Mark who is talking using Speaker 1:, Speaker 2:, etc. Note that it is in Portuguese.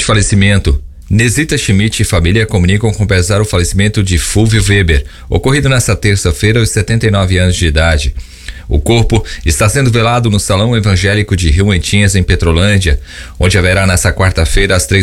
Speaker 1: falecimento. Nesita Schmidt e família comunicam com pesar o falecimento de Fulvio Weber, ocorrido nesta terça-feira aos 79 anos de idade. O corpo está sendo velado no Salão Evangélico de Rio Antinhas, em Petrolândia, onde haverá nesta quarta-feira às 3